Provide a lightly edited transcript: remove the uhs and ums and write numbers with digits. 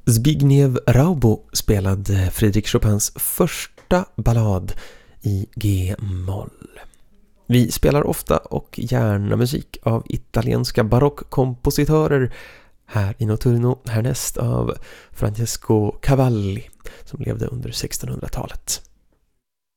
Zbigniew Raubo spelade Frédéric Chopins första ballad i G-moll. Vi spelar ofta och gärna musik av italienska barockkompositörer här i Notturno, härnäst av Francesco Cavalli som levde under 1600-talet.